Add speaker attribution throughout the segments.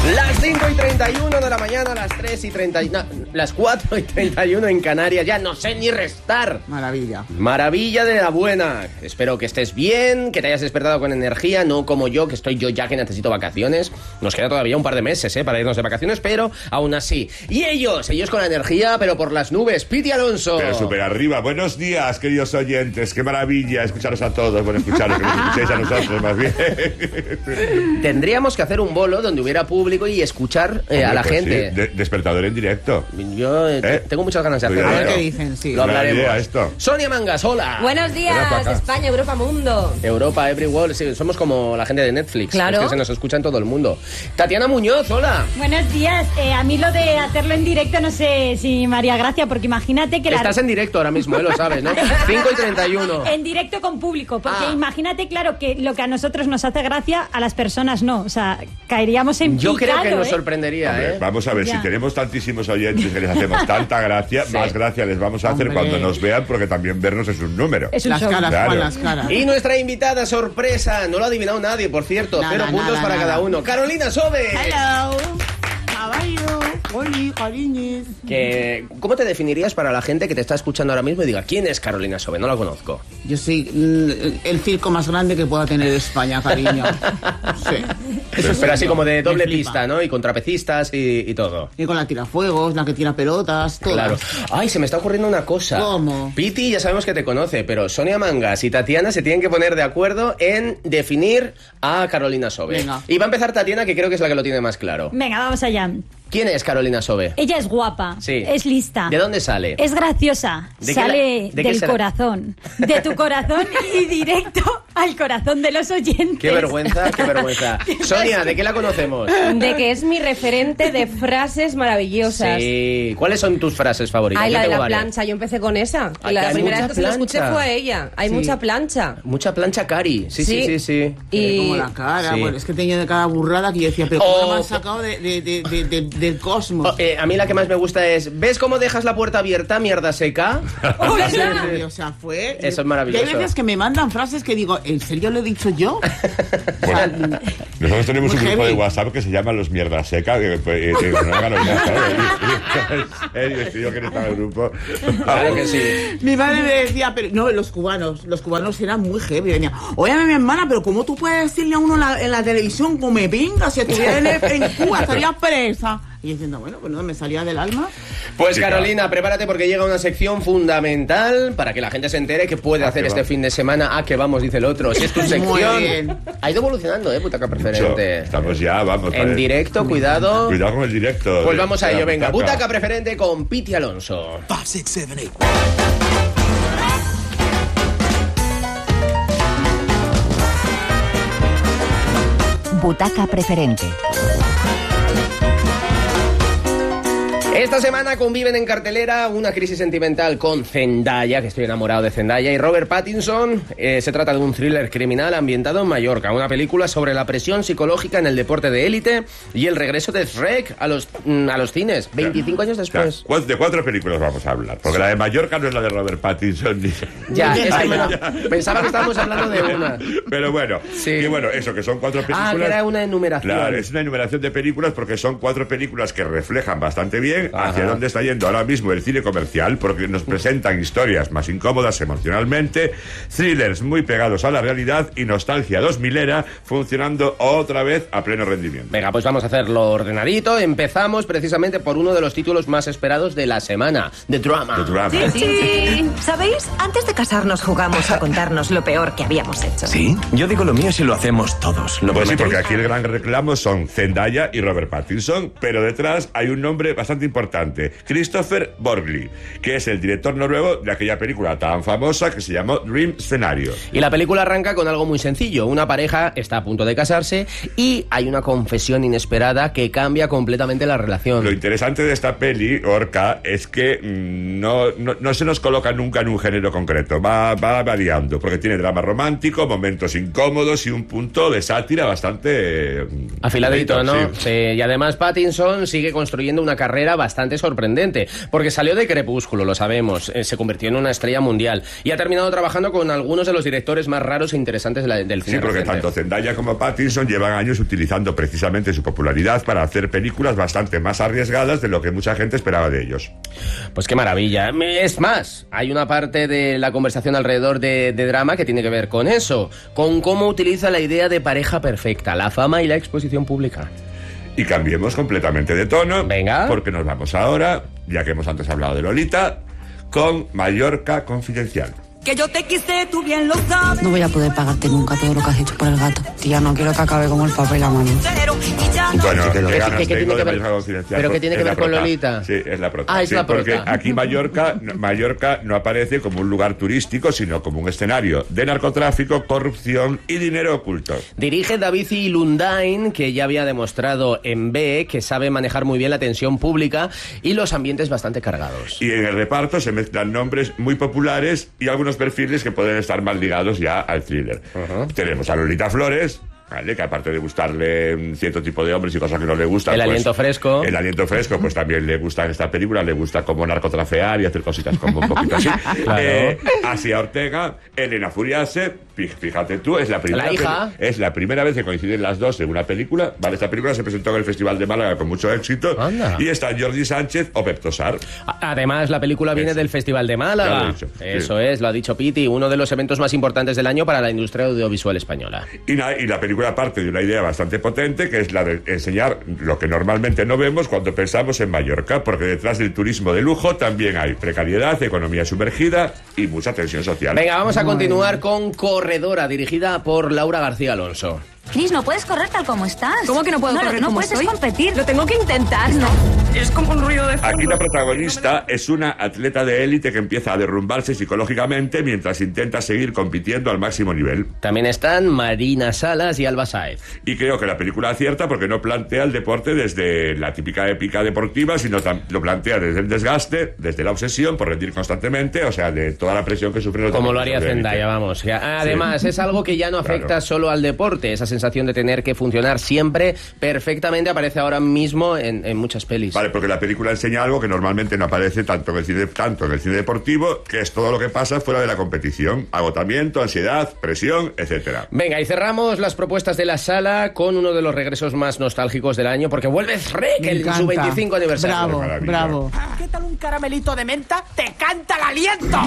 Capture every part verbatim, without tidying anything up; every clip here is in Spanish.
Speaker 1: Las cinco y treinta y uno de la mañana, las tres y treinta y uno, no, las cuatro y treinta y uno en Canarias. Ya no sé ni restar.
Speaker 2: Maravilla.
Speaker 1: Maravilla de la buena. Espero que estés bien, que te hayas despertado con energía, no como yo, que estoy yo ya que necesito vacaciones. Nos queda todavía un par de meses, ¿eh? Para irnos de vacaciones, pero aún así. Y ellos, ellos con la energía, pero por las nubes. Piti Alonso.
Speaker 3: Pero súper arriba. Buenos días, queridos oyentes. Qué maravilla escucharos a todos. Bueno, escucharos, que nos escuchéis a nosotros, más bien.
Speaker 1: Tendríamos que hacer un bolo donde hubiera público y escuchar eh, Hombre, a la
Speaker 3: pues
Speaker 1: gente.
Speaker 3: Sí. De- despertador en directo.
Speaker 1: Yo eh,
Speaker 3: ¿Eh?
Speaker 1: tengo muchas ganas de hacerlo.
Speaker 2: A ver qué dicen, sí.
Speaker 1: Lo hablaremos.
Speaker 3: Idea, esto.
Speaker 1: Sonia Mangas, hola.
Speaker 4: Buenos días, España, Europa, Mundo.
Speaker 1: Europa, Everywhere, sí, somos como la gente de Netflix.
Speaker 4: Claro.
Speaker 1: Es que se nos escucha en todo el mundo. Tatiana Muñoz, hola.
Speaker 5: Buenos días. Eh, a mí lo de hacerlo en directo no sé si me haría gracia, porque imagínate que...
Speaker 1: Estás
Speaker 5: la...
Speaker 1: en directo ahora mismo, ¿eh? Lo sabes, ¿no? cinco y treinta y uno.
Speaker 5: En directo con público, porque
Speaker 1: Ah.
Speaker 5: imagínate, claro, que lo que a nosotros nos hace gracia, a las personas no. O sea, caeríamos en
Speaker 1: Yo
Speaker 5: picado,
Speaker 1: creo que nos
Speaker 5: ¿eh?
Speaker 1: sorprendería,
Speaker 3: Hombre,
Speaker 1: ¿eh?
Speaker 3: vamos a ver,
Speaker 5: Ya.
Speaker 3: si tenemos tantísimos oyentes que les hacemos tanta gracia,
Speaker 1: Sí.
Speaker 3: más gracia les vamos a hacer
Speaker 2: Hombre.
Speaker 3: cuando nos vean, porque también vernos es un número.
Speaker 5: Es un
Speaker 2: Las
Speaker 5: show.
Speaker 2: caras,
Speaker 3: Claro.
Speaker 2: Juan, las caras.
Speaker 1: Y nuestra invitada sorpresa, no lo ha adivinado nadie, por cierto.
Speaker 2: Nada,
Speaker 1: Cero puntos
Speaker 2: nada,
Speaker 1: para
Speaker 2: nada.
Speaker 1: cada uno. Carolina Sobe.
Speaker 2: Hello. How are you? Oli, cariños.
Speaker 1: Que, ¿Cómo te definirías para la gente que te está escuchando ahora mismo y diga, ¿quién es Carolina Sobe? No la conozco.
Speaker 2: Yo soy mm, el circo más grande que pueda tener España, cariño. Sí. Eso
Speaker 1: Pero así
Speaker 2: sí,
Speaker 1: como de
Speaker 2: me
Speaker 1: doble
Speaker 2: flipa.
Speaker 1: pista, ¿no? Y con trapecistas y, y todo.
Speaker 2: Y con la tirafuegos, la que tira pelotas, todo.
Speaker 1: Claro. Ay, se me está ocurriendo una cosa.
Speaker 2: ¿Cómo?
Speaker 1: Piti ya sabemos que te conoce, pero Sonia Mangas y Tatiana se tienen que poner de acuerdo en definir a Carolina Sobe.
Speaker 2: Venga.
Speaker 1: Y va a empezar Tatiana, que creo que es la que lo tiene más claro.
Speaker 5: Venga, vamos allá.
Speaker 1: ¿Quién es Carolina Sobe?
Speaker 5: Ella es guapa,
Speaker 1: Sí.
Speaker 5: es lista,
Speaker 1: ¿De dónde sale?
Speaker 5: es graciosa,
Speaker 1: ¿De qué
Speaker 5: sale
Speaker 1: la- de qué
Speaker 5: del
Speaker 1: será?
Speaker 5: corazón, de tu corazón y directo al corazón de los oyentes.
Speaker 1: Qué vergüenza, qué vergüenza. Sonia, ¿de qué la conocemos?
Speaker 4: De que es mi referente de frases maravillosas.
Speaker 1: Sí. ¿Cuáles son tus frases favoritas?
Speaker 4: Ay,
Speaker 1: Yo
Speaker 4: la de
Speaker 1: tengo
Speaker 4: la
Speaker 1: varias.
Speaker 4: plancha, yo empecé con esa.
Speaker 1: Ay,
Speaker 4: la
Speaker 1: hay
Speaker 4: primera
Speaker 1: mucha
Speaker 4: vez que se lo escuché
Speaker 1: plancha.
Speaker 4: fue a ella. Hay
Speaker 2: Sí.
Speaker 4: mucha plancha.
Speaker 1: Mucha plancha cari. Sí, sí, sí,
Speaker 4: Sí.
Speaker 1: sí.
Speaker 2: Eh,
Speaker 4: Y
Speaker 2: Como la cara,
Speaker 1: Sí.
Speaker 2: bueno, es que tenía de cada burrada que yo decía, pero ¿cómo
Speaker 1: Oh,
Speaker 2: me han sacado de, de, de, de- de- del cosmos?
Speaker 1: Oh, eh, a mí la que más me gusta es, ¿ves cómo dejas la puerta abierta, mierda seca?
Speaker 2: Oh,
Speaker 1: Sí,
Speaker 2: sí,
Speaker 1: sí.
Speaker 2: o sea, fue...
Speaker 1: Eso es maravilloso.
Speaker 2: Y hay veces que me mandan frases que digo, ¿en serio lo he dicho yo?
Speaker 3: Bueno, nosotros tenemos
Speaker 2: Muy
Speaker 3: un grupo
Speaker 2: heavy.
Speaker 3: de WhatsApp que se llama Los Mierdas Seca, que pues, eh, eh, no hagan oír, ¿sabes? En serio, estoy yo que no estaba en el grupo.
Speaker 1: Claro que sí.
Speaker 2: Mi madre me decía, pero no, los cubanos, los cubanos eran muy heavy. Venía, oye, mi hermana, pero ¿cómo tú puedes decirle a uno en la, en la televisión come pinga? Si estuviera en, en Cuba estaría presa. Y diciendo, bueno, pues no, me salía del alma.
Speaker 1: Pues
Speaker 3: Sí,
Speaker 1: Carolina, prepárate porque llega una sección fundamental para que la gente se entere que puede hacer
Speaker 3: que
Speaker 1: este
Speaker 3: va.
Speaker 1: fin de semana. A que vamos, dice el otro. Si es tu
Speaker 2: Muy
Speaker 1: sección.
Speaker 2: bien.
Speaker 1: Ha ido evolucionando, ¿eh? Butaca
Speaker 3: Mucho.
Speaker 1: preferente.
Speaker 3: Estamos ya, vamos.
Speaker 1: En
Speaker 3: vale.
Speaker 1: directo, cuidado.
Speaker 3: Cuidado con el directo.
Speaker 1: Pues vamos a
Speaker 3: de la
Speaker 1: ello, venga.
Speaker 3: butaca.
Speaker 1: Butaca preferente con Piti Alonso.
Speaker 6: Five, six, seven, eight.
Speaker 7: Butaca preferente.
Speaker 1: Esta semana conviven en cartelera una crisis sentimental con Zendaya, que estoy enamorado de Zendaya, y Robert Pattinson. Eh, se trata de un thriller criminal ambientado en Mallorca, una película sobre la presión psicológica en el deporte de élite y el regreso de Shrek a los, mm, a los cines, veinticinco años
Speaker 3: O
Speaker 1: después.
Speaker 3: sea, ¿cuál- de cuatro películas vamos a hablar, porque la de Mallorca no es la de Robert Pattinson ni...
Speaker 1: Ya, es que
Speaker 3: Ay,
Speaker 1: me lo-
Speaker 3: ya.
Speaker 1: pensaba que estábamos hablando de una.
Speaker 3: Pero bueno,
Speaker 1: Sí.
Speaker 3: y bueno, eso, que son cuatro películas...
Speaker 1: Ah, que era una enumeración.
Speaker 3: Claro, es una enumeración de películas porque son cuatro películas que reflejan bastante bien hacia
Speaker 1: Ajá.
Speaker 3: dónde está yendo ahora mismo el cine comercial, porque nos presentan historias más incómodas emocionalmente, thrillers muy pegados a la realidad y nostalgia dos milera funcionando otra vez a pleno rendimiento.
Speaker 1: Venga, pues vamos a hacerlo ordenadito. Empezamos precisamente por uno de los títulos más esperados de la semana, The Drama.
Speaker 3: The Drama.
Speaker 7: Sí. ¿Sabéis? Antes de casarnos jugamos a contarnos lo peor que habíamos hecho.
Speaker 6: ¿Sí? Yo digo lo mío si lo hacemos todos. ¿Lo
Speaker 3: Pues sí, porque
Speaker 6: prometéis?
Speaker 3: aquí el gran reclamo son Zendaya y Robert Pattinson, pero detrás hay un nombre bastante importante, Christopher Borgli, que es el director noruego de aquella película tan famosa que se llamó Dream Scenario.
Speaker 1: Y la película arranca con algo muy sencillo. Una pareja está a punto de casarse y hay una confesión inesperada que cambia completamente la relación.
Speaker 3: Lo interesante de esta peli, Orca, es que mm, no, no, no se nos coloca nunca en un género concreto, va, va variando, porque tiene drama romántico, momentos incómodos y un punto de sátira bastante... eh,
Speaker 1: Afiladito,
Speaker 3: bonito,
Speaker 1: ¿no?
Speaker 3: sí.
Speaker 1: Sí, y además Pattinson sigue construyendo una carrera bastante sorprendente, porque salió de Crepúsculo, lo sabemos, eh, se convirtió en una estrella mundial y ha terminado trabajando con algunos de los directores más raros e interesantes de la, del cine
Speaker 3: Sí, porque
Speaker 1: reciente.
Speaker 3: tanto Zendaya como Pattinson llevan años utilizando precisamente su popularidad para hacer películas bastante más arriesgadas de lo que mucha gente esperaba de ellos.
Speaker 1: Pues qué maravilla. Es más, hay una parte de la conversación alrededor de, de drama que tiene que ver con eso, con cómo utiliza la idea de pareja perfecta, la fama y la exposición pública.
Speaker 3: Y cambiemos completamente de tono.
Speaker 1: Venga.
Speaker 3: Porque nos vamos ahora, ya que hemos antes hablado de Lolita, con Mallorca Confidencial.
Speaker 8: Que yo te quise, tú bien lo sabes.
Speaker 9: No voy a poder pagarte nunca todo lo que has hecho por el gato. Tía, no quiero que acabe como el papel a mano.
Speaker 3: Bueno,
Speaker 1: ¿Qué-
Speaker 3: qué ganas
Speaker 1: qué- qué
Speaker 3: tengo
Speaker 1: tiene que
Speaker 3: de
Speaker 1: ver-
Speaker 3: Mallorca Confidencial.
Speaker 1: pero qué
Speaker 3: Por-
Speaker 1: tiene que
Speaker 3: es la
Speaker 1: ver con
Speaker 3: prota.
Speaker 1: Lolita?
Speaker 3: Sí, es la prota.
Speaker 1: Ah, es
Speaker 3: Sí,
Speaker 1: la prota.
Speaker 3: porque aquí Mallorca, Mallorca no aparece como un lugar turístico, sino como un escenario de narcotráfico, corrupción y dinero oculto.
Speaker 1: Dirige David Lundain, que ya había demostrado en B que sabe manejar muy bien la tensión pública y los ambientes bastante cargados.
Speaker 3: Y en el reparto se mezclan nombres muy populares y algunos perfiles que pueden estar más ligados ya al thriller.
Speaker 1: Uh-huh.
Speaker 3: Tenemos a Lolita Flores, ¿vale? Que aparte de gustarle un cierto tipo de hombres y cosas que no le gustan...
Speaker 1: El
Speaker 3: pues,
Speaker 1: aliento fresco.
Speaker 3: El aliento fresco, pues también le gusta en esta película, le gusta como narcotraficar y hacer cositas como un poquito así.
Speaker 1: Claro.
Speaker 3: Eh, Asia Ortega, Elena Furiase, fí- fíjate tú, es la primera
Speaker 1: La hija.
Speaker 3: vez- es la primera vez que coinciden las dos en una película. Vale, esta película se presentó en el Festival de Málaga con mucho éxito.
Speaker 1: Anda.
Speaker 3: Y está Jordi Sánchez o Pep Tosar.
Speaker 1: A- Además, la película viene
Speaker 3: Eso.
Speaker 1: del Festival de
Speaker 3: Ya
Speaker 1: Málaga.
Speaker 3: lo he dicho, sí.
Speaker 1: Eso es, lo ha dicho Piti, uno de los eventos más importantes del año para la industria audiovisual española.
Speaker 3: Y, na- y la película parte de una idea bastante potente, que es la de enseñar lo que normalmente no vemos cuando pensamos en Mallorca, porque detrás del turismo de lujo también hay precariedad, economía sumergida y mucha tensión social.
Speaker 1: Venga, vamos a continuar con Corredora, dirigida por Laura García Alonso.
Speaker 10: Cris, no puedes correr tal como estás.
Speaker 5: ¿Cómo que no puedo
Speaker 10: no,
Speaker 5: correr
Speaker 10: No
Speaker 5: como
Speaker 10: puedes
Speaker 5: estoy?
Speaker 10: competir.
Speaker 5: Lo tengo que intentar, ¿no? Es como un ruido de fondo.
Speaker 3: Aquí la protagonista es una atleta de élite que empieza a derrumbarse psicológicamente mientras intenta seguir compitiendo al máximo nivel.
Speaker 1: También están Marina Salas y Alba Sáez.
Speaker 3: Y creo que la película acierta porque no plantea el deporte desde la típica épica deportiva, sino tam- lo plantea desde el desgaste, desde la obsesión por rendir constantemente, o sea, de toda la presión que sufren los
Speaker 1: Como lo
Speaker 3: deportistas
Speaker 1: haría
Speaker 3: de élite.
Speaker 1: Zendaya, vamos. Que además, es algo que ya no afecta
Speaker 3: Claro.
Speaker 1: solo al deporte. Esa sensación de tener que funcionar siempre perfectamente aparece ahora mismo en, en muchas pelis.
Speaker 3: Vale, porque la película enseña algo que normalmente no aparece tanto en el cine, tanto en el cine deportivo, que es todo lo que pasa fuera de la competición. Agotamiento, ansiedad, presión, etcétera.
Speaker 1: Venga, y cerramos las propuestas de la sala con uno de los regresos más nostálgicos del año, porque vuelve Shrek
Speaker 2: Me
Speaker 1: en su
Speaker 2: encanta.
Speaker 1: veinticinco aniversario.
Speaker 2: Bravo,
Speaker 3: maravilla.
Speaker 2: bravo.
Speaker 8: ¿Qué tal un caramelito de menta? ¡Te canta el aliento!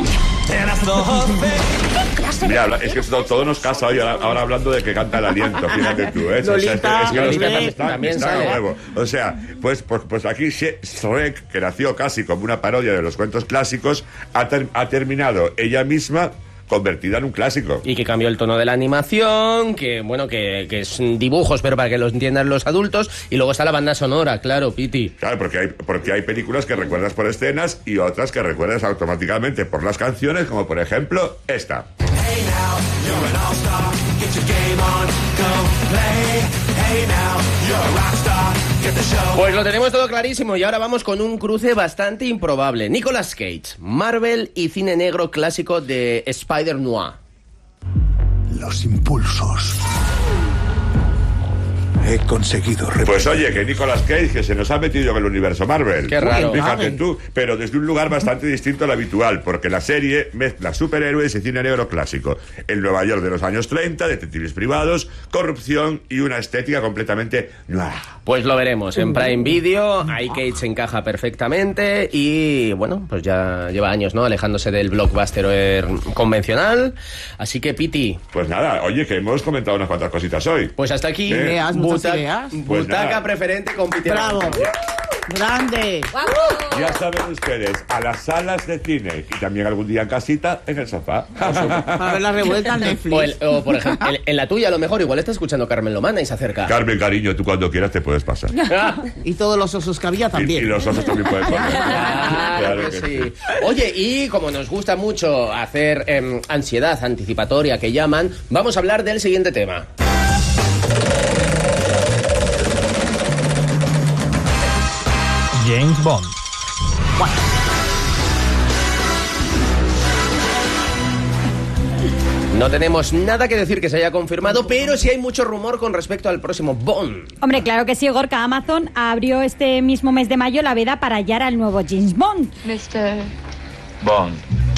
Speaker 3: Mira, habla- es que esto- todo nos casa hoy ahora, ahora hablando de que canta el aliento, fíjate tú, ¿eh? O sea,
Speaker 2: Lolita,
Speaker 3: es que- es que los
Speaker 1: Lolita
Speaker 3: temas
Speaker 1: también-
Speaker 3: están,
Speaker 1: también
Speaker 3: están a
Speaker 1: sale.
Speaker 3: huevo. O sea, pues, pues, pues aquí She- Shrek, que nació casi como una parodia de los cuentos clásicos, ha, ter- ha terminado ella misma convertida en un clásico.
Speaker 1: Y que cambió el tono de la animación, que bueno, que, que es dibujos, pero para que los entiendan los adultos. Y luego está la banda sonora, claro, Piti.
Speaker 3: Claro, porque hay, porque hay películas que recuerdas por escenas y otras que recuerdas automáticamente por las canciones, como por ejemplo esta.
Speaker 1: Pues lo tenemos todo clarísimo y ahora vamos con un cruce bastante improbable. Nicolas Cage, Marvel y cine negro clásico de Spider Noir.
Speaker 11: Los impulsos. He conseguido...
Speaker 3: Pues oye, que Nicolas Cage, que se nos ha metido en el universo Marvel.
Speaker 1: Qué raro.
Speaker 3: Fíjate tú, pero desde un lugar bastante distinto al habitual, porque la serie mezcla superhéroes y cine negro clásico. El Nueva York de los años treinta, detectives privados, corrupción y una estética completamente noir.
Speaker 1: Pues lo veremos en Prime Video. Ahí Cage se encaja perfectamente y bueno, pues ya lleva años, ¿no? Alejándose del blockbuster eh, convencional. Así que, Piti,
Speaker 3: Pues nada, oye, que hemos comentado unas cuantas cositas hoy.
Speaker 1: pues hasta aquí.
Speaker 3: Eh,
Speaker 2: Ideas, muchas
Speaker 1: Buta-
Speaker 2: ideas.
Speaker 3: Pues
Speaker 1: Butaca
Speaker 3: nada.
Speaker 1: preferente con Piti.
Speaker 2: Bravo. Grande.
Speaker 3: Ya saben ustedes, a las salas de cine y también algún día en casita, en el sofá.
Speaker 2: Para ver la revuelta en Netflix.
Speaker 1: O, el- o, por ejemplo, en, en la tuya a lo mejor igual está escuchando Carmen Lomana y se acerca.
Speaker 3: Carmen, cariño, tú cuando quieras te puedes pasar.
Speaker 2: Y todos los osos que había
Speaker 3: Y,
Speaker 2: también.
Speaker 3: y los osos también pueden pasar.
Speaker 1: Claro que sí. Oye, y como nos gusta mucho hacer em, ansiedad anticipatoria que llaman, vamos a hablar del siguiente tema.
Speaker 12: James Bond.
Speaker 1: No tenemos nada que decir que se haya confirmado, pero sí hay mucho rumor con respecto al próximo Bond.
Speaker 5: Hombre, claro que sí, Gorka. Amazon abrió este mismo mes de mayo la veda para hallar al nuevo James Bond.
Speaker 12: mister Bond.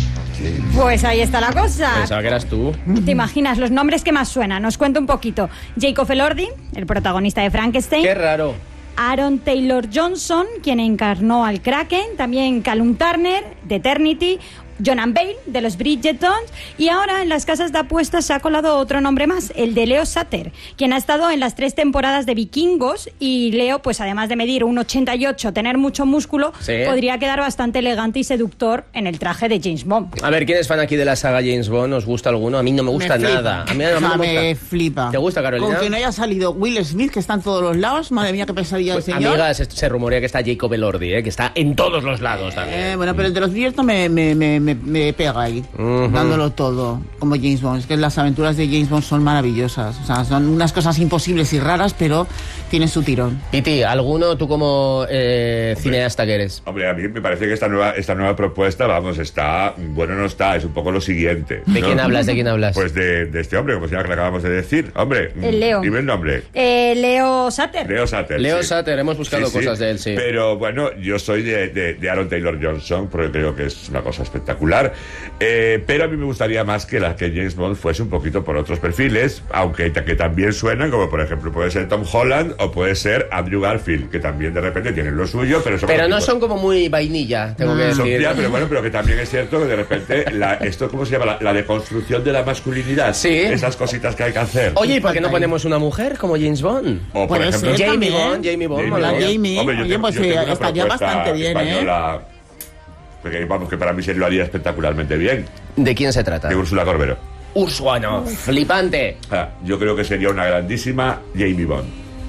Speaker 5: Pues ahí está la cosa.
Speaker 1: Pensaba que eras tú.
Speaker 5: ¿Te imaginas los nombres que más suenan? Os cuento un poquito. Jacob Elordi, el protagonista de Frankenstein.
Speaker 1: Qué raro.
Speaker 5: Aaron Taylor Johnson, quien encarnó al Kraken. También Callum Turner, de Eternity. Jonan Bale, de los Bridgertons. Y ahora en las casas de apuestas se ha colado otro nombre más, el de Leo Sutter, quien ha estado en las tres temporadas de Vikingos. Y Leo, pues además de medir un ochenta y ocho, tener mucho músculo, sí, podría quedar bastante elegante y seductor en el traje de James Bond.
Speaker 1: A ver, ¿quién es fan aquí de la saga James Bond? ¿Os gusta alguno? A mí no me gusta
Speaker 2: me
Speaker 1: nada. A mí, a mí
Speaker 2: o sea,
Speaker 1: no me,
Speaker 2: me
Speaker 1: gusta.
Speaker 2: flipa.
Speaker 1: ¿Te gusta, Carolina?
Speaker 2: Con que no haya salido Will Smith, que está en todos los lados. Madre mía, qué pesadilla
Speaker 1: Pues,
Speaker 2: el señor.
Speaker 1: amigas, se, se rumorea que está Jacob Elordi, ¿eh? Que está en todos los lados también.
Speaker 2: Eh, bueno, pero el de los Bridgerton me, me, me, me, me pega ahí, uh-huh, dándolo todo, como James Bond. Es que las aventuras de James Bond son maravillosas. O sea, son unas cosas imposibles y raras, pero tienen su tirón.
Speaker 1: Piti, ¿alguno tú como eh, cineasta que eres?
Speaker 3: Hombre, a mí me parece que esta nueva, esta nueva propuesta, vamos, está... Bueno, no está, es un poco lo siguiente, ¿no?
Speaker 1: ¿De quién hablas? ¿De quién hablas?
Speaker 3: Pues de, de este hombre, como se llama, que le acabamos de decir. Hombre,
Speaker 5: el Leo.
Speaker 3: Dime el nombre.
Speaker 5: Eh, Leo Sutter.
Speaker 3: Leo Sutter.
Speaker 1: Leo
Speaker 3: sí.
Speaker 1: Sutter, hemos buscado
Speaker 3: sí,
Speaker 1: cosas
Speaker 3: sí.
Speaker 1: de él, sí.
Speaker 3: Pero bueno, yo soy de, de, de Aaron Taylor Johnson, porque creo que es una cosa espectacular. Eh, pero a mí me gustaría más que la que James Bond fuese un poquito por otros perfiles, aunque que también suenan, como por ejemplo puede ser Tom Holland o puede ser Andrew Garfield, que también de repente tienen lo suyo, pero son
Speaker 1: pero no son como muy vainilla, tengo
Speaker 3: no,
Speaker 1: que decir.
Speaker 3: Ya, pero bueno, pero que también es cierto que de repente la, esto, ¿cómo se llama? La, la deconstrucción de la masculinidad.
Speaker 1: Sí.
Speaker 3: Esas cositas que hay que hacer.
Speaker 1: Oye, ¿y por qué no ponemos una mujer como James Bond?
Speaker 3: O por ejemplo,
Speaker 1: Jamie
Speaker 2: también.
Speaker 1: Bond, Jamie Bond.
Speaker 2: Hola, Jamie.
Speaker 3: Hombre, yo
Speaker 2: Oye,
Speaker 3: tengo,
Speaker 2: pues
Speaker 3: yo tengo una
Speaker 2: estaría
Speaker 3: propuesta
Speaker 2: bastante bien,
Speaker 3: española,
Speaker 2: ¿eh?
Speaker 3: Porque vamos, que para mí se lo haría espectacularmente bien.
Speaker 1: ¿De quién se trata?
Speaker 3: De Úrsula Corbero.
Speaker 1: Úrsula, no, flipante.
Speaker 3: Ah, yo creo que sería una grandísima Jamie Bond.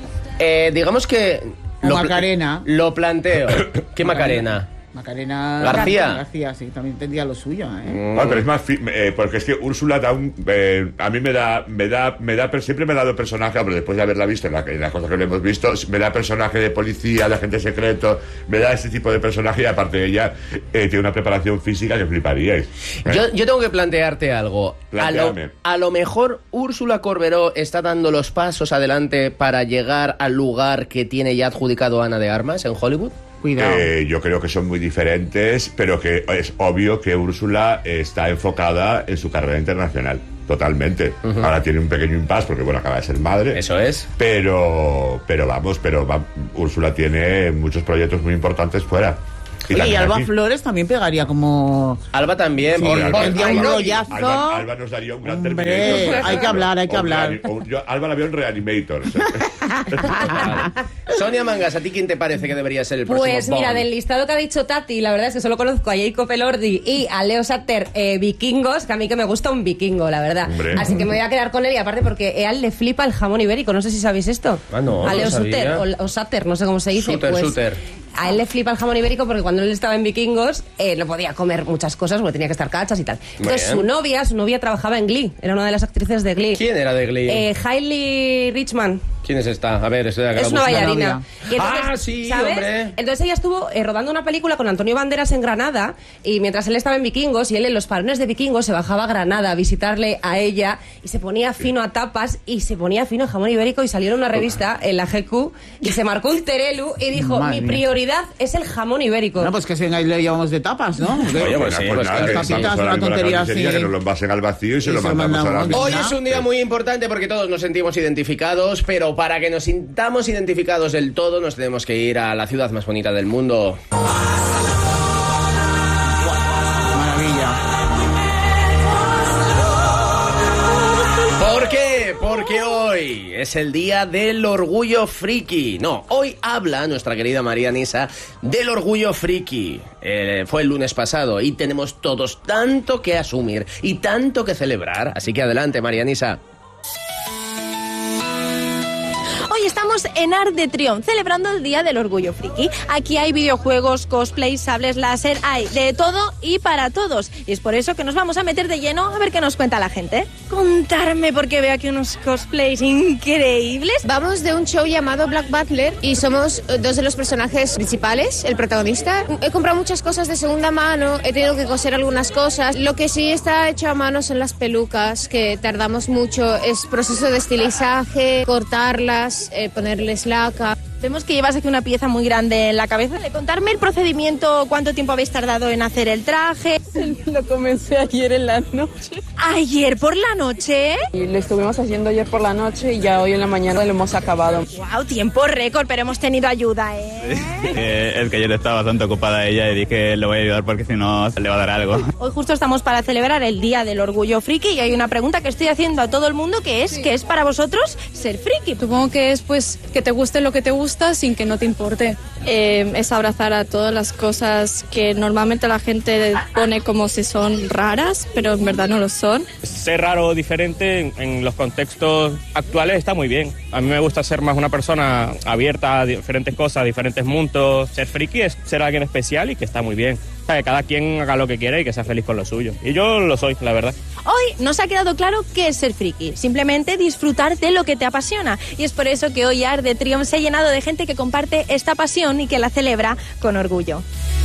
Speaker 1: Eh, digamos que...
Speaker 2: Lo Macarena.
Speaker 1: Lo planteo. ¿Qué Macarena?
Speaker 2: Macarena
Speaker 1: García.
Speaker 2: García, sí, también tendría lo suyo, ¿eh?
Speaker 3: Mm. Ah, pero es más, fi- eh, porque es que Úrsula da un, eh, a mí me da, me da, me da, siempre me ha dado personaje, pero después de haberla visto en, la, en las cosas que le hemos visto, me da personaje de policía, de agente secreto, me da ese tipo de personaje y aparte de ella eh, tiene una preparación física que fliparíais. ¿eh?
Speaker 1: Yo, yo tengo que plantearte algo. A lo,
Speaker 3: Plantéame.
Speaker 1: a lo mejor Úrsula Corberó está dando los pasos adelante para llegar al lugar que tiene ya adjudicado Ana de Armas en Hollywood.
Speaker 2: Cuidado.
Speaker 3: Eh, yo creo que son muy diferentes, pero que es obvio que Úrsula está enfocada en su carrera internacional. Totalmente. Uh-huh. Ahora tiene un pequeño impasse porque, bueno, acaba de ser madre.
Speaker 1: Eso es.
Speaker 3: Pero, pero vamos, pero va, Úrsula tiene muchos proyectos muy importantes fuera.
Speaker 2: Y, Oye, y Alba aquí. Flores también pegaría como...
Speaker 1: Alba también.
Speaker 2: Sí,
Speaker 1: por,
Speaker 2: Alba,
Speaker 1: por,
Speaker 2: Alba, un rollazo.
Speaker 3: Alba, Alba nos daría un gran
Speaker 2: Hombre,
Speaker 3: Terminator.
Speaker 2: hay que hablar, hay que hablar.
Speaker 3: Reani- o- yo, Alba la veo en Reanimator.
Speaker 1: Vale. Sonia Mangas, ¿a ti quién te parece que debería ser el próximo
Speaker 4: Pues mira,
Speaker 1: Bond?
Speaker 4: del listado que ha dicho Tati, la verdad es que solo conozco a Jacob Elordi y a Leo Sutter, eh, vikingos, que a mí que me gusta un vikingo, la verdad.
Speaker 3: Hombre.
Speaker 4: Así que me voy a quedar con él y aparte porque a él le flipa el jamón ibérico, no sé si sabéis esto.
Speaker 1: Ah, no,
Speaker 4: a Leo
Speaker 1: no
Speaker 4: Sutter
Speaker 1: sabía.
Speaker 4: o, o Sutter, no sé cómo se dice.
Speaker 1: Sutter,
Speaker 4: pues,
Speaker 1: Sutter.
Speaker 4: A él le flipa el jamón ibérico porque cuando él estaba en Vikingos eh, no podía comer muchas cosas porque tenía que estar cachas y tal. Entonces
Speaker 1: bien.
Speaker 4: su novia, su novia trabajaba en Glee, era una de las actrices de Glee.
Speaker 1: ¿Quién era de Glee?
Speaker 4: Eh, Hailey Richman.
Speaker 1: ¿Quién es esta? A ver, estoy acá.
Speaker 4: Es una bailarina. Y entonces,
Speaker 1: Ah, sí,
Speaker 4: ¿sabes?
Speaker 1: hombre.
Speaker 4: Entonces ella estuvo eh, rodando una película con Antonio Banderas en Granada y mientras él estaba en Vikingos y él en los parones de Vikingos se bajaba a Granada a visitarle a ella y se ponía fino a tapas y se ponía fino a jamón ibérico y salió en una revista, en la G Q, y se marcó un terelu y dijo,
Speaker 2: Madre
Speaker 4: mi
Speaker 2: mía.
Speaker 4: prioridad es el jamón ibérico.
Speaker 2: Bueno, pues que si ahí le llevamos de tapas, ¿no?
Speaker 1: Oye, pues sí,
Speaker 3: Pues
Speaker 1: pues
Speaker 3: nada,
Speaker 1: claro.
Speaker 3: que
Speaker 2: Las
Speaker 3: estamos
Speaker 2: tapitas, una
Speaker 3: hablando de la
Speaker 2: tontería
Speaker 3: carnicería,
Speaker 2: así.
Speaker 3: que nos lo envasen al vacío y se
Speaker 2: Y
Speaker 3: lo
Speaker 2: se
Speaker 3: mandamos,
Speaker 2: mandamos.
Speaker 3: a la misma.
Speaker 1: Hoy es un día muy importante porque todos nos sentimos identificados, pero para que nos sintamos identificados del todo nos tenemos que ir a la ciudad más bonita del mundo.
Speaker 2: Maravilla.
Speaker 1: ¿Por qué? Porque hoy es el día del orgullo friki. No, hoy habla nuestra querida María Nisa del orgullo friki. Eh, fue el lunes pasado y tenemos todos tanto que asumir y tanto que celebrar. Así que adelante, María Nisa.
Speaker 10: Hoy estamos
Speaker 13: estamos en Arc de Triomphe, celebrando el Día del Orgullo Friki. Aquí hay videojuegos, cosplays, sables láser, hay de todo y para todos. Y es por eso que nos vamos a meter de lleno a ver qué nos cuenta la gente. Contarme, porque veo aquí unos cosplays increíbles.
Speaker 14: Vamos de un show llamado Black Butler y somos dos de los personajes principales, el protagonista. He comprado muchas cosas de segunda mano, he tenido que coser algunas cosas. Lo que sí está hecho a mano son las pelucas, que tardamos mucho. Es proceso de estilizaje, cortarlas, eh, ponerles laca.
Speaker 13: Vemos que llevas aquí una pieza muy grande en la cabeza. Contarme el procedimiento, cuánto tiempo habéis tardado en hacer el traje.
Speaker 15: Lo comencé ayer en la noche.
Speaker 13: ¿Ayer por la noche?
Speaker 15: Y lo estuvimos haciendo ayer por la noche y ya hoy en la mañana lo hemos acabado.
Speaker 13: Wow, tiempo récord, pero hemos tenido ayuda, ¿eh?
Speaker 16: eh es que ayer estaba bastante ocupada ella y dije le voy a ayudar porque si no le va a dar algo.
Speaker 13: Hoy justo estamos para celebrar el Día del Orgullo Friki y hay una pregunta que estoy haciendo a todo el mundo que es, ¿qué es para vosotros ser friki?
Speaker 15: Supongo que es pues que te guste lo que te gusta sin que no te importe. Eh, es abrazar a todas las cosas que normalmente la gente pone como si son raras, pero en verdad no lo son.
Speaker 17: Ser raro o diferente en, en los contextos actuales está muy bien. A mí me gusta ser más una persona abierta a diferentes cosas, a diferentes mundos. Ser friki es ser alguien especial y que está muy bien. O sea, que cada quien haga lo que quiera y que sea feliz con lo suyo. Y yo lo soy, la verdad.
Speaker 13: Hoy nos ha quedado claro qué es ser friki. Simplemente disfrutar de lo que te apasiona. Y es por eso que hoy Arc de Triomphe se ha llenado de gente que comparte esta pasión y que la celebra con orgullo.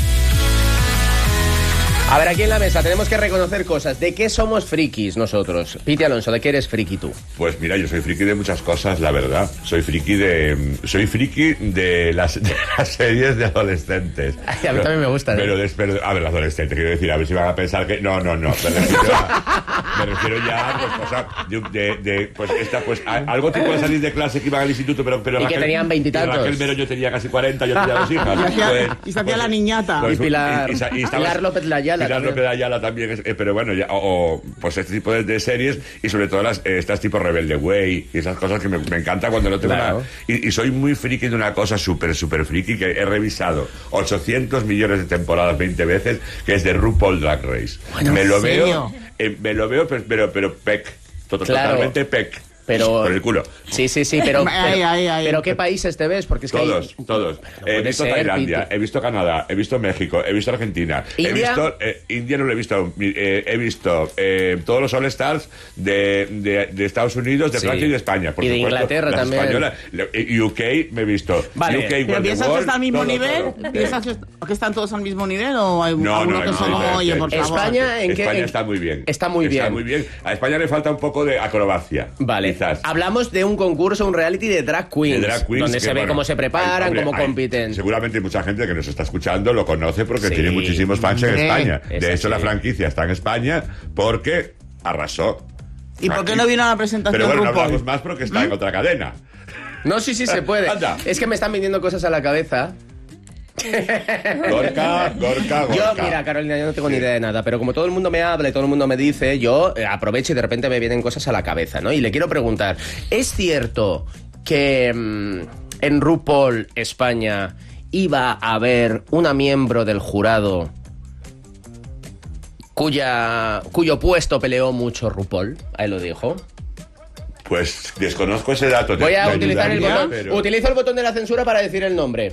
Speaker 1: A ver, aquí en la mesa tenemos que reconocer cosas. ¿De qué somos frikis nosotros? Piti Alonso, ¿de qué eres friki tú?
Speaker 3: Pues mira, yo soy friki de muchas cosas, la verdad. Soy friki de... Soy friki de las, de las series de adolescentes.
Speaker 1: Ay, a mí pero, también me gustan.
Speaker 3: Pero, ¿eh? pero a ver, adolescentes, quiero decir, a ver si van a pensar que... No, no, no. Me refiero, a, me refiero ya pues, o sea, de, de, de... Pues esta, pues a, algo tipo de salir de clase que iban al instituto, pero... pero
Speaker 1: y
Speaker 3: Raquel,
Speaker 1: que tenían veintitantos.
Speaker 3: Raquel Mero yo tenía casi cuarenta, yo tenía dos hijas.
Speaker 2: Y, hacía,
Speaker 3: pues,
Speaker 2: y se hacía
Speaker 3: pues,
Speaker 2: la niñata.
Speaker 1: Pues, y Pilar, y, y, y estaba, Pilar López Layala.
Speaker 3: Pilar
Speaker 1: también.
Speaker 3: López Layala también, es, eh, pero bueno, ya, o, o pues este tipo de, de series y sobre todo las, eh, estas tipo Rebelde Way y esas cosas que me, me encanta cuando no tengo
Speaker 1: claro.
Speaker 3: nada. Y, y soy muy friki de una cosa súper, súper friki que he revisado ochocientos millones de temporadas veinte veces, que es de RuPaul Drag Race.
Speaker 2: Bueno,
Speaker 3: me lo
Speaker 2: ¿serio?
Speaker 3: veo, eh, me lo veo, pero, pero, pero pec, to-
Speaker 1: claro.
Speaker 3: totalmente pec.
Speaker 1: Pero...
Speaker 3: Por el culo.
Speaker 1: Sí, sí, sí, pero... pero,
Speaker 2: ay, ay, ay.
Speaker 1: pero ¿qué países te ves? Porque es que
Speaker 3: todos,
Speaker 1: hay...
Speaker 3: todos.
Speaker 1: No
Speaker 3: he visto
Speaker 1: ser,
Speaker 3: Tailandia,
Speaker 1: Piti.
Speaker 3: he visto Canadá, he visto México, he visto Argentina.
Speaker 1: ¿India?
Speaker 3: He visto... Eh, India no lo he visto. Eh, he visto eh, todos los All-Stars de, de, de Estados Unidos, de
Speaker 1: Sí.
Speaker 3: Francia y de España. Por
Speaker 1: Y de
Speaker 3: supuesto,
Speaker 1: Inglaterra
Speaker 3: las
Speaker 1: también.
Speaker 3: españolas. U K me he visto.
Speaker 1: Vale.
Speaker 3: U K,
Speaker 2: ¿Pero
Speaker 3: World
Speaker 2: piensas
Speaker 3: War,
Speaker 2: que está al mismo
Speaker 3: todo,
Speaker 2: nivel?
Speaker 3: todo.
Speaker 2: ¿Piensas que, que están todos al mismo nivel o hay
Speaker 3: No,
Speaker 2: alguno
Speaker 3: no,
Speaker 2: que
Speaker 3: no,
Speaker 2: solo
Speaker 3: no,
Speaker 2: oye,
Speaker 3: no,
Speaker 2: por
Speaker 3: no.
Speaker 2: favor?
Speaker 1: España, ¿en qué?
Speaker 3: España
Speaker 1: en-
Speaker 3: está muy bien.
Speaker 1: Está muy bien.
Speaker 3: Está muy bien. A España le falta un poco de acrobacia.
Speaker 1: Vale.
Speaker 3: Quizás.
Speaker 1: Hablamos de un concurso, un reality de drag queens.
Speaker 3: De drag queens,
Speaker 1: donde
Speaker 3: que,
Speaker 1: se ve
Speaker 3: bueno,
Speaker 1: cómo se preparan,
Speaker 3: hay- hombre,
Speaker 1: cómo
Speaker 3: hay-
Speaker 1: compiten.
Speaker 3: Seguramente mucha gente que nos está escuchando lo conoce porque
Speaker 1: Sí.
Speaker 3: tiene muchísimos fans en
Speaker 2: Hombre,
Speaker 3: España.
Speaker 1: es
Speaker 3: De hecho,
Speaker 1: así.
Speaker 3: la franquicia está en España porque arrasó.
Speaker 2: ¿Y por qué no vino a la presentación
Speaker 3: Pero bueno, no
Speaker 2: RuPaul?
Speaker 3: hablamos más porque está en otra cadena.
Speaker 1: No, sí, sí se puede.
Speaker 3: Anda.
Speaker 1: Es que me están viniendo cosas a la cabeza.
Speaker 3: Gorka, Gorka, Gorka.
Speaker 1: Yo, mira, Carolina, yo no tengo ni idea de nada, pero como todo el mundo me habla y todo el mundo me dice, yo eh, aprovecho y de repente me vienen cosas a la cabeza, ¿no? Y le quiero preguntar, ¿es cierto que mmm, en RuPaul España iba a haber una miembro del jurado cuya cuyo puesto peleó mucho RuPaul? Ahí lo dijo.
Speaker 3: Pues desconozco ese dato.
Speaker 1: Voy a
Speaker 3: Te
Speaker 1: utilizar el
Speaker 3: ayudaría,
Speaker 1: botón.
Speaker 3: pero
Speaker 1: Utilizo el botón de la censura para decir el nombre.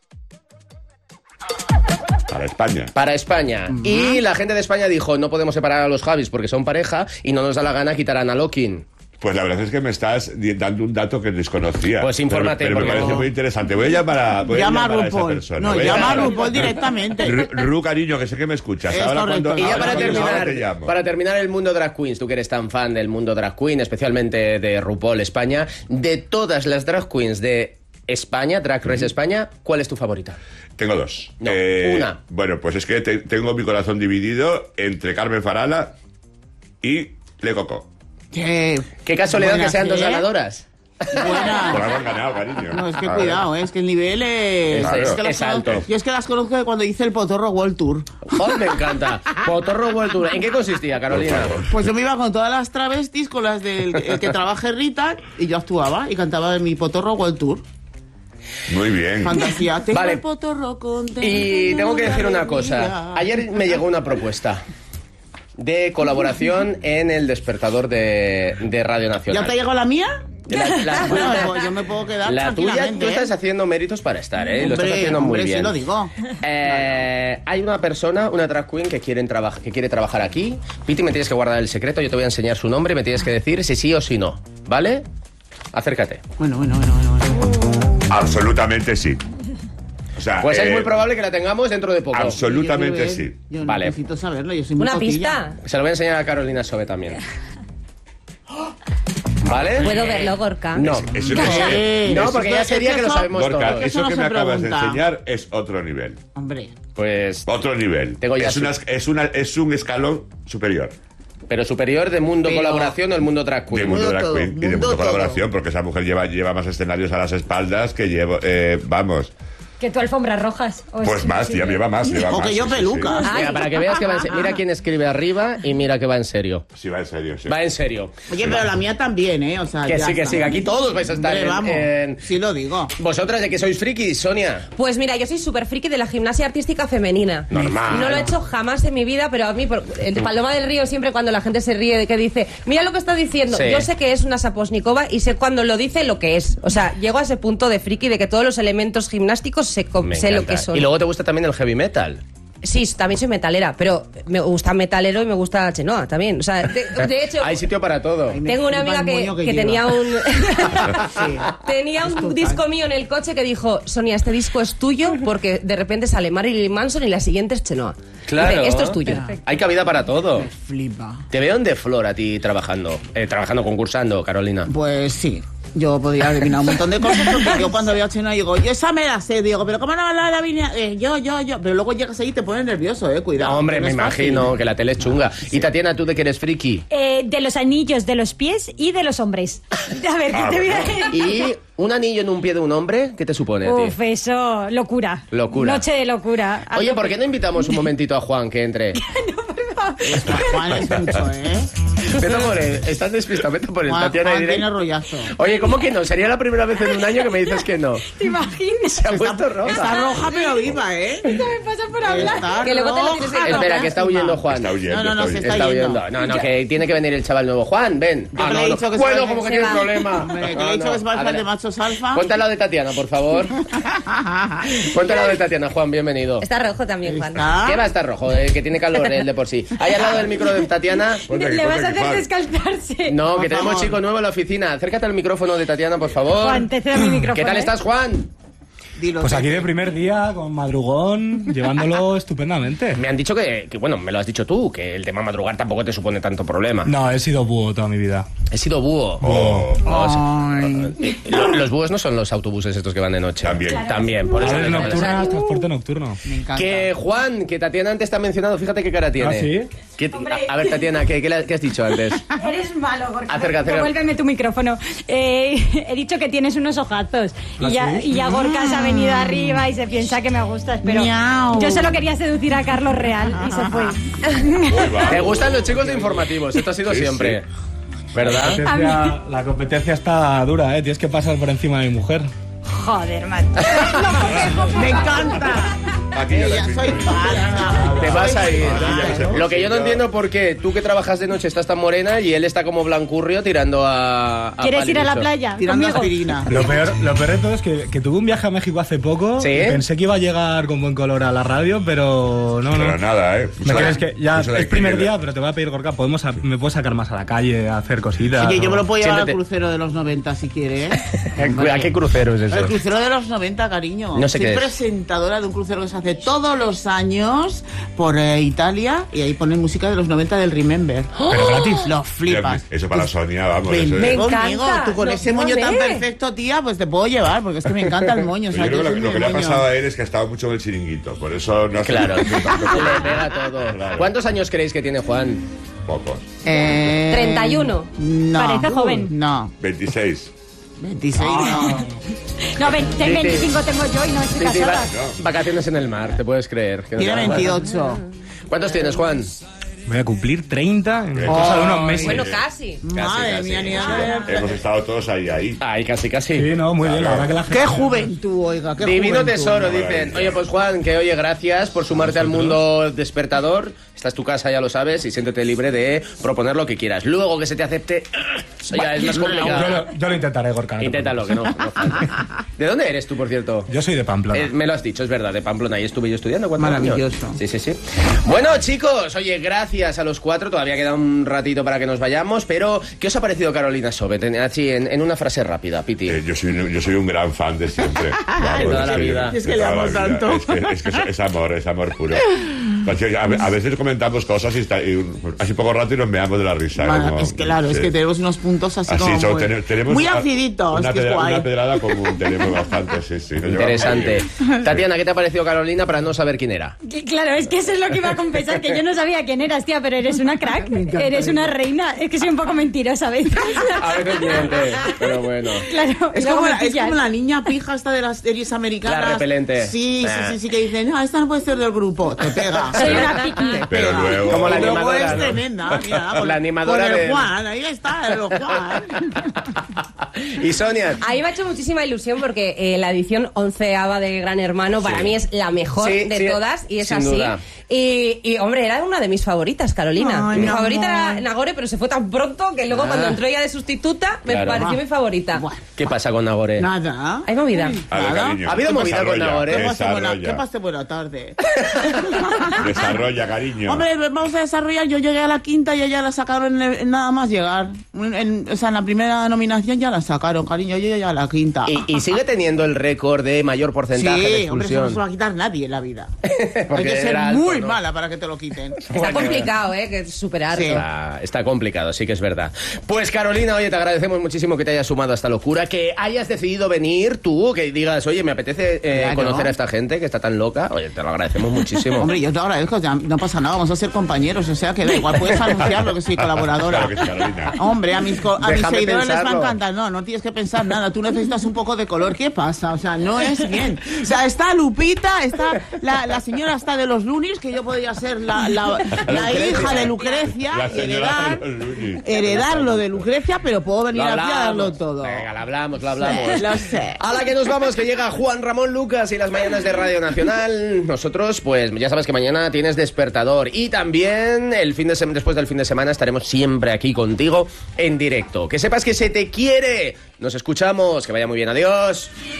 Speaker 3: Para España.
Speaker 1: Para España. Uh-huh. Y la gente de España dijo, no podemos separar a los Javis porque son pareja y no nos da la gana quitar a Ana Lokin.
Speaker 3: Pues la verdad es que me estás dando un dato que desconocía.
Speaker 1: Pues infórmate.
Speaker 3: Pero, pero me parece
Speaker 1: no.
Speaker 3: muy interesante. Voy a llamar a, voy
Speaker 2: llama
Speaker 3: a, llamar a esa
Speaker 2: RuPaul.
Speaker 3: persona.
Speaker 2: No,
Speaker 3: Voy
Speaker 2: llama a
Speaker 3: llamar-
Speaker 2: RuPaul directamente.
Speaker 3: Ru, Ru, cariño, que sé que me escuchas.
Speaker 2: Es
Speaker 3: Ahora
Speaker 2: correcto.
Speaker 3: cuando,
Speaker 1: Y ya
Speaker 3: ahora
Speaker 1: para
Speaker 3: cuando
Speaker 1: terminar,
Speaker 3: te llamo.
Speaker 1: para terminar el mundo drag queens, tú que eres tan fan del mundo drag queen, especialmente de RuPaul España, de todas las drag queens de España, Drag Race España, ¿cuál es tu favorita?
Speaker 3: Tengo dos.
Speaker 1: No,
Speaker 3: Eh,
Speaker 1: una.
Speaker 3: Bueno, pues es que te- tengo mi corazón dividido entre Carmen Farala y Le Coco.
Speaker 2: ¿Qué?
Speaker 1: Qué casualidad
Speaker 2: Buena,
Speaker 1: que sean dos
Speaker 2: ¿eh?
Speaker 1: ganadoras.
Speaker 2: Buena.
Speaker 3: Por algo han ganado, cariño.
Speaker 2: No, es que
Speaker 3: A
Speaker 2: cuidado, ¿eh? Es que el nivel es...
Speaker 3: Claro.
Speaker 2: es, que las
Speaker 1: Es alto.
Speaker 2: conozco- Yo es que las conozco de cuando hice el Potorro World Tour.
Speaker 1: ¡Oh, me encanta! Potorro World Tour. ¿En qué consistía, Carolina?
Speaker 2: Pues yo me iba con todas las travestis, con las del el que trabaje Rita, y yo actuaba y cantaba de mi Potorro World Tour.
Speaker 3: Muy bien.
Speaker 2: Fantasía. Tengo
Speaker 1: Vale.
Speaker 2: el potorro contento.
Speaker 1: Y tengo que decir una
Speaker 2: alegría.
Speaker 1: cosa. Ayer me llegó una propuesta de colaboración en El Despertador de, de Radio Nacional.
Speaker 2: ¿Ya te ha llegado la mía?
Speaker 1: La, la
Speaker 2: Bueno,
Speaker 1: tuya,
Speaker 2: pues yo me puedo quedar
Speaker 1: la tuya,
Speaker 2: tranquilamente,
Speaker 1: tú
Speaker 2: ¿eh?
Speaker 1: estás haciendo méritos para estar, ¿eh? Lo
Speaker 2: Hombre,
Speaker 1: estás haciendo muy
Speaker 2: hombre,
Speaker 1: bien.
Speaker 2: sí lo digo.
Speaker 1: Eh, hay una persona, una drag queen que, quieren traba- que quiere trabajar aquí. Piti, me tienes que guardar el secreto, yo te voy a enseñar su nombre y me tienes que decir si sí o si no, ¿vale? Acércate.
Speaker 2: Bueno, bueno, bueno, bueno. bueno.
Speaker 3: Absolutamente sí. O sea,
Speaker 1: Pues
Speaker 3: eh,
Speaker 1: es muy probable que la tengamos dentro de poco.
Speaker 3: Absolutamente
Speaker 2: Yo quiero ver,
Speaker 3: sí.
Speaker 2: Yo
Speaker 1: Vale.
Speaker 2: necesito saberlo, yo soy muy
Speaker 4: Una
Speaker 2: cotilla.
Speaker 4: pista.
Speaker 1: Se lo voy a enseñar a Carolina Sobe también. ¿Vale?
Speaker 4: ¿Puedo verlo, Gorka?
Speaker 1: No.
Speaker 3: Eso no,
Speaker 2: Eh,
Speaker 1: No,
Speaker 2: eso-
Speaker 1: porque ya
Speaker 2: es que
Speaker 1: sería que lo
Speaker 2: eso-
Speaker 1: sabemos
Speaker 3: Gorka,
Speaker 1: todos.
Speaker 3: eso,
Speaker 2: Eso no
Speaker 3: que
Speaker 2: se
Speaker 3: me acabas
Speaker 2: pregunta.
Speaker 3: de enseñar es otro nivel.
Speaker 2: Hombre.
Speaker 1: Pues...
Speaker 3: Otro nivel.
Speaker 1: Tengo ya
Speaker 3: es,
Speaker 1: su-
Speaker 3: una, es, una, es un escalón superior.
Speaker 1: Pero superior de mundo
Speaker 2: Pero-
Speaker 1: colaboración o el mundo drag
Speaker 3: De
Speaker 1: queen.
Speaker 3: mundo
Speaker 2: Mundo
Speaker 3: drag
Speaker 2: todo,
Speaker 3: queen y de
Speaker 2: mundo
Speaker 3: mundo
Speaker 2: todo.
Speaker 3: colaboración, porque esa mujer lleva, lleva más escenarios a las espaldas que llevo. Eh, vamos.
Speaker 5: Que tú alfombras rojas. O
Speaker 3: Pues
Speaker 5: es-
Speaker 3: más,
Speaker 5: sí,
Speaker 3: ya
Speaker 5: sí.
Speaker 3: lleva más. Lleva
Speaker 2: O
Speaker 3: más,
Speaker 2: que yo
Speaker 3: sí, sí,
Speaker 2: pelucas.
Speaker 3: sí.
Speaker 1: Mira, para que veas que va en serio. Mira quién escribe arriba y mira que va en serio.
Speaker 3: Sí, va en serio, sí.
Speaker 1: Va en serio.
Speaker 2: Oye, pero la mía también, ¿eh? O sea,
Speaker 1: Que
Speaker 2: ya
Speaker 1: sí, que
Speaker 2: está.
Speaker 1: sí, que aquí todos vais a estar
Speaker 2: Hombre,
Speaker 1: en-
Speaker 2: vamos.
Speaker 1: en-
Speaker 2: Sí lo digo.
Speaker 1: ¿Vosotras de que sois frikis, Sonia?
Speaker 4: Pues mira, yo soy súper friki de la gimnasia artística femenina.
Speaker 1: Normal.
Speaker 4: No lo he hecho jamás en mi vida, pero a mí, por, el Paloma del Río, siempre cuando la gente se ríe de que dice, mira lo que está diciendo,
Speaker 1: Sí.
Speaker 4: yo sé que es una saposnikova y sé cuando lo dice lo que es. O sea, llego a ese punto de friki de que todos los elementos gimnásticos sé, co-
Speaker 1: Me
Speaker 4: sé lo
Speaker 1: encanta.
Speaker 4: que son.
Speaker 1: Y luego te gusta también el heavy metal.
Speaker 4: Sí, también soy metalera, pero me gusta metalero y me gusta Chenoa también. O sea, de, de hecho...
Speaker 1: Hay sitio para todo.
Speaker 4: Tengo una amiga
Speaker 2: el
Speaker 4: que,
Speaker 2: moño que
Speaker 4: que
Speaker 2: lleva.
Speaker 4: tenía un
Speaker 2: Sí.
Speaker 4: tenía un disco mío en el coche que dijo, Sonia, este disco es tuyo porque de repente sale Marilyn Manson y la siguiente es Chenoa.
Speaker 1: Claro.
Speaker 4: Dice, esto es tuyo.
Speaker 1: Hay cabida para todo.
Speaker 2: Flipa.
Speaker 1: Te veo en De Flor a ti trabajando. Eh, trabajando, concursando, Carolina.
Speaker 2: Pues sí. Yo podría adivinar un montón de cosas porque yo cuando veo a Chenoa digo, yo esa me la sé, digo, pero ¿cómo no me la adivinar? Eh, yo, yo, yo. Pero luego llegas ahí y te pones nervioso, eh, cuidado.
Speaker 1: No, hombre,
Speaker 2: que no
Speaker 1: me
Speaker 2: es fácil.
Speaker 1: imagino que la tele es chunga. Y Tatiana, ¿tú de que eres friki?
Speaker 5: Eh, de los anillos, de los pies y de los hombres. A ver, ¿qué
Speaker 3: Ah,
Speaker 5: te voy a
Speaker 3: bueno.
Speaker 5: decir?
Speaker 1: ¿Y un anillo en un pie de un hombre? ¿Qué te supone a ti?
Speaker 5: Uf, eso, locura.
Speaker 1: Locura.
Speaker 5: Noche de locura.
Speaker 1: Oye, ¿por qué no invitamos un momentito a Juan que entre?
Speaker 2: Juan es mucho, ¿eh?
Speaker 1: Vete por él, estás despistado, vete por él,
Speaker 2: Juan,
Speaker 1: Tatiana.
Speaker 2: Juan
Speaker 1: y diré-
Speaker 2: tiene rollazo.
Speaker 1: Oye, ¿cómo que no? Sería la primera vez en un año que me dices que no.
Speaker 5: ¿Te imaginas?
Speaker 1: Se ha puesto
Speaker 2: Está
Speaker 1: roja.
Speaker 2: roja pero viva, ¿eh?
Speaker 5: Esto me pasa por hablar.
Speaker 2: Está
Speaker 4: Que luego te lo tienes que-
Speaker 2: roja,
Speaker 1: Espera, que está huyendo Juan.
Speaker 3: Está huyendo.
Speaker 2: No, no, no,
Speaker 3: está
Speaker 2: se
Speaker 3: huyendo.
Speaker 2: está
Speaker 1: Está
Speaker 2: yendo.
Speaker 1: huyendo. No, no, que tiene que venir el chaval nuevo. Juan, ven.
Speaker 2: Yo
Speaker 1: Ah,
Speaker 2: que le
Speaker 1: no,
Speaker 2: he
Speaker 1: no.
Speaker 2: dicho que se
Speaker 1: Bueno,
Speaker 2: va-
Speaker 1: como que
Speaker 2: se
Speaker 1: tiene un
Speaker 2: va.
Speaker 1: problema.
Speaker 2: Hombre, que
Speaker 1: No,
Speaker 2: le he dicho
Speaker 1: no.
Speaker 2: que se va a
Speaker 1: A
Speaker 2: dejar
Speaker 1: ver.
Speaker 2: de machos alfa.
Speaker 1: Ponte al lado de Tatiana, por favor. Ponte al lado de Tatiana, Juan, bienvenido.
Speaker 4: Está rojo también, Juan.
Speaker 2: Está.
Speaker 1: ¿Qué va a estar rojo? Eh, que tiene calor él de por sí. Ahí al lado del micro de Tatiana.
Speaker 3: Ponte aquí,
Speaker 5: Le vas
Speaker 3: ponte
Speaker 5: a
Speaker 3: aquí,
Speaker 5: hacer
Speaker 3: Juan.
Speaker 5: descalzarse.
Speaker 1: No,
Speaker 2: Por
Speaker 1: que tenemos
Speaker 2: favor.
Speaker 1: chico nuevo en la oficina. Acércate al micrófono de Tatiana, por favor.
Speaker 5: Juan, te cedo mi micrófono.
Speaker 1: ¿Qué tal
Speaker 5: ¿eh?
Speaker 1: estás, Juan?
Speaker 2: Dilo,
Speaker 18: Pues aquí
Speaker 2: Tete.
Speaker 18: de primer día, con madrugón, llevándolo estupendamente.
Speaker 1: Me han dicho que, que, bueno, me lo has dicho tú, que el tema madrugar tampoco te supone tanto problema.
Speaker 18: No, he sido búho toda mi vida.
Speaker 1: He sido búho.
Speaker 3: Oh.
Speaker 1: Oh, sí.
Speaker 2: Ay.
Speaker 1: Eh, lo- Los búhos no son los autobuses estos que van de noche.
Speaker 3: También.
Speaker 1: También, por eso.
Speaker 18: Aves
Speaker 1: me llaman.
Speaker 18: nocturnas, transporte nocturno.
Speaker 2: Me encanta.
Speaker 1: Que Juan, que Tatiana antes te ha mencionado, fíjate qué cara tiene.
Speaker 18: ¿Ah, sí?
Speaker 1: ¿Qué- a, a ver, Tatiana, ¿qué, qué, le- qué has dicho antes?
Speaker 5: Eres malo, Gorka.
Speaker 1: Acerca, acerca.
Speaker 5: Devuélveme tu micrófono. Eh, he dicho que tienes unos ojazos.
Speaker 18: ¿Ah,
Speaker 5: y, ya,
Speaker 18: sí?
Speaker 5: y ya Gorka se ha venido arriba y se piensa que me gustas, pero
Speaker 2: Miau.
Speaker 5: yo solo quería seducir a Carlos Real y se fue.
Speaker 1: ¿Te gustan los chicos de informativos? Esto ha sido
Speaker 3: Sí,
Speaker 1: siempre.
Speaker 3: sí.
Speaker 18: La
Speaker 1: ¿Verdad?
Speaker 18: competencia, la competencia está dura, ¿eh? Tienes que pasar por encima de mi mujer.
Speaker 5: Joder, man.
Speaker 2: Me encanta.
Speaker 3: Aquí ya la
Speaker 2: Ya
Speaker 3: tengo.
Speaker 2: soy falsa.
Speaker 1: Te vas a ir.
Speaker 3: ya sé,
Speaker 1: Lo que yo no
Speaker 3: ya.
Speaker 1: entiendo por qué tú que trabajas de noche estás tan morena y él está como blancurrio tirando a... a
Speaker 5: ¿Quieres ir a la
Speaker 1: paliducho.
Speaker 5: playa?
Speaker 2: Tirando
Speaker 5: conmigo?
Speaker 2: aspirina.
Speaker 18: Lo peor, lo peor de todo es que, que tuve un viaje a México hace poco.
Speaker 1: ¿Sí?
Speaker 18: Y pensé que iba a llegar con buen color a la radio, pero no, no.
Speaker 3: Pero nada, ¿eh?
Speaker 18: Me crees que ya
Speaker 3: Puso la
Speaker 18: es primer
Speaker 3: quiniela.
Speaker 18: día, pero te voy a pedir, Gorka, podemos a- me puedes sacar más a la calle, a hacer cositas.
Speaker 2: Oye, yo me lo puedo llevar
Speaker 1: Siéntate.
Speaker 2: al crucero de los noventa si quiere, ¿eh?
Speaker 1: ¿A qué crucero es
Speaker 2: El
Speaker 1: eso?
Speaker 2: crucero de los noventa, cariño.
Speaker 1: No sé
Speaker 2: Soy
Speaker 1: qué es.
Speaker 2: presentadora de un crucero que se hace todos los años por eh, Italia y ahí ponen música de los noventa del Remember.
Speaker 18: Pero gratis.
Speaker 2: Lo flipas.
Speaker 3: Eso para Sonia, vamos.
Speaker 2: Ven,
Speaker 3: eso es-
Speaker 2: ven
Speaker 4: Me
Speaker 2: conmigo,
Speaker 4: encanta.
Speaker 2: tú con
Speaker 4: No,
Speaker 2: ese
Speaker 4: no
Speaker 2: moño tan
Speaker 4: ve.
Speaker 2: perfecto, tía, pues te puedo llevar, porque es que me encanta el moño. O sea,
Speaker 3: Yo creo
Speaker 2: yo
Speaker 3: que lo,
Speaker 2: soy
Speaker 3: lo
Speaker 2: muy
Speaker 3: que le ha
Speaker 2: moño.
Speaker 3: pasado a él es que ha estado mucho en el chiringuito, por eso no hace
Speaker 1: Claro,
Speaker 3: tanto
Speaker 1: le
Speaker 3: problema.
Speaker 1: pega todo.
Speaker 3: Claro.
Speaker 1: ¿Cuántos años creéis que tiene Juan?
Speaker 3: Pocos.
Speaker 2: Eh,
Speaker 4: treinta y uno.
Speaker 2: No.
Speaker 5: Parece joven.
Speaker 2: No.
Speaker 3: veintiséis.
Speaker 2: veintiséis, no.
Speaker 5: No, veinte,
Speaker 1: Sí, sí.
Speaker 5: veinticinco tengo yo y no estoy
Speaker 1: Sí, sí,
Speaker 5: casada.
Speaker 1: va- vacaciones en el mar, te puedes creer. que no
Speaker 2: Tiene
Speaker 1: te va a-
Speaker 2: veintiocho.
Speaker 1: ¿Cuántos tienes, Juan?
Speaker 18: Voy a cumplir treinta en
Speaker 3: Oh,
Speaker 18: cosa de unos meses.
Speaker 4: Bueno, casi.
Speaker 2: Madre
Speaker 1: casi.
Speaker 2: mía, ni
Speaker 1: Sí,
Speaker 2: nada.
Speaker 3: Hemos estado todos ahí, ahí.
Speaker 1: Ay, casi, casi.
Speaker 18: Sí, no, muy bien, la verdad que la gente...
Speaker 2: Qué juventud, oiga, qué
Speaker 1: Divino
Speaker 2: juventud.
Speaker 1: tesoro,
Speaker 3: Qué
Speaker 1: dicen.
Speaker 3: maravilla.
Speaker 1: Oye, pues Juan, que oye, gracias por sumarte al mundo despertador. Esta es tu casa, ya lo sabes, y siéntete libre de proponer lo que quieras. Luego que se te acepte, Eso ya es más complicado.
Speaker 18: Yo lo, yo lo intentaré, Gorka. no
Speaker 1: Inténtalo, que no, no falta. ¿De dónde eres tú, por cierto?
Speaker 18: Yo soy de Pamplona.
Speaker 1: Eh, me lo has dicho, es verdad, de Pamplona. Ahí estuve yo estudiando. ¿Cuántos
Speaker 2: Maravilloso.
Speaker 1: años? Sí, sí, sí. Bueno, chicos, oye, gracias a los cuatro. Todavía queda un ratito para que nos vayamos, pero ¿qué os ha parecido Carolina Sobet? Así, en, en una frase rápida, Piti.
Speaker 3: Eh, yo, soy, yo soy un gran fan de siempre.
Speaker 1: De toda la vida.
Speaker 2: Es que le amo tanto.
Speaker 3: Es que, es, que es, es amor, es amor puro. A, a veces comentamos cosas y, está, y así poco rato y nos meamos de la risa.
Speaker 2: Bueno,
Speaker 3: como,
Speaker 2: es que claro,
Speaker 3: sí.
Speaker 2: es que tenemos unos puntos así,
Speaker 3: así
Speaker 2: como
Speaker 3: so,
Speaker 2: muy,
Speaker 3: ten, tenemos
Speaker 2: muy
Speaker 3: una,
Speaker 2: aciditos,
Speaker 3: una,
Speaker 2: que es
Speaker 3: pedra,
Speaker 2: guay.
Speaker 3: una pedrada común, tenemos bastante, sí, sí.
Speaker 1: Interesante. Tatiana, ¿qué te ha parecido Carolina para no saber quién era?
Speaker 5: Que, claro, es que eso es lo que iba a confesar, que yo no sabía quién eras, tía, pero eres una crack, eres una reina. Es que soy un poco mentirosa a veces.
Speaker 1: A veces miente, pero bueno.
Speaker 5: Claro,
Speaker 2: es, como la, es como la niña pija esta de las series americanas.
Speaker 1: La repelente.
Speaker 2: Sí,
Speaker 1: nah.
Speaker 2: sí, sí, sí, que dicen, no, esta no puede ser del grupo. Te pega.
Speaker 5: Soy una piqui.
Speaker 3: Pero luego...
Speaker 1: Como la
Speaker 2: y luego
Speaker 1: animadora,
Speaker 2: es
Speaker 1: ¿no?
Speaker 2: tremenda, mira, con,
Speaker 1: La animadora
Speaker 2: con el
Speaker 1: de-
Speaker 2: Juan, ahí está, el Juan.
Speaker 1: Y Sonia.
Speaker 4: A mí me ha hecho muchísima ilusión porque eh, la edición onceava de Gran Hermano para
Speaker 1: Sí.
Speaker 4: mí es la mejor
Speaker 1: Sí,
Speaker 4: de
Speaker 1: sí,
Speaker 4: todas y es
Speaker 1: sin
Speaker 4: así.
Speaker 1: duda.
Speaker 4: Y, y, hombre, era una de mis favoritas, Carolina.
Speaker 2: Ay,
Speaker 4: mi
Speaker 2: mi
Speaker 4: favorita
Speaker 2: amor.
Speaker 4: era Nagore, pero se fue tan pronto que luego
Speaker 1: Ah.
Speaker 4: cuando entró ella de sustituta me
Speaker 1: Claro.
Speaker 4: pareció mi favorita.
Speaker 1: ¿Qué pasa con Nagore?
Speaker 2: Nada.
Speaker 4: Hay movida.
Speaker 3: A ver,
Speaker 2: Nada.
Speaker 3: cariño,
Speaker 1: ¿Ha habido movida con
Speaker 3: desarrolla,
Speaker 1: Nagore?
Speaker 2: ¿Qué pasa, buena,
Speaker 3: Desarrolla,
Speaker 2: ¿Qué pasa buena tarde?
Speaker 3: desarrolla, cariño.
Speaker 2: Hombre, vamos a desarrollar. Yo llegué a la quinta y ella la sacaron en, en nada más llegar. En- en- o sea, en la primera nominación ya la sacaron, cariño. Yo llegué a la quinta.
Speaker 1: Y, y sigue teniendo el récord de mayor porcentaje de
Speaker 2: Sí, hombre, eso no
Speaker 1: expulsión.
Speaker 2: se lo va a quitar nadie en la vida.
Speaker 1: Porque
Speaker 2: Hay que ser
Speaker 1: era alto,
Speaker 2: muy
Speaker 1: ¿no?
Speaker 2: mala para que te lo quiten.
Speaker 4: Está complicado, ¿eh? Que superar.
Speaker 2: Sí.
Speaker 1: Está, está complicado, sí que es verdad. Pues Carolina, oye, te agradecemos muchísimo que te hayas sumado a esta locura, que hayas decidido venir tú, que digas, oye, me apetece eh,
Speaker 2: Claro.
Speaker 1: conocer a esta gente que está tan loca. Oye, te lo agradecemos muchísimo.
Speaker 2: Hombre, yo te agradezco, ya no pasa nada, vamos a ser compañeros, o sea que da igual, puedes anunciarlo que soy colaboradora.
Speaker 3: Claro que sí, Carolina.
Speaker 2: Hombre, a mis, co- a mis
Speaker 1: Déjame
Speaker 2: seguidores les va a
Speaker 1: pensarlo.
Speaker 2: encantar. No, no tienes que pensar nada, tú necesitas un poco de color. ¿Qué pasa? O sea, no es bien. O sea, está Lupita, está la, la señora está de los Lunis, que yo podría ser la, la, la hija de Lucrecia
Speaker 3: La
Speaker 2: y
Speaker 3: señora
Speaker 2: heredar,
Speaker 3: de los Lunis.
Speaker 2: heredar lo de Lucrecia, pero puedo venir
Speaker 1: Lo
Speaker 2: aquí a darlo
Speaker 1: hablamos.
Speaker 2: todo.
Speaker 1: Venga, lo hablamos, lo hablamos.
Speaker 2: Lo sé.
Speaker 1: A la que nos vamos, que llega Juan Ramón Lucas y las mañanas de Radio Nacional. Nosotros, pues ya sabes que mañana tienes despertador. Y también el fin de sem- después del fin de semana estaremos siempre aquí contigo en directo. Que sepas que se te quiere. Nos escuchamos. Que vaya muy bien. Adiós.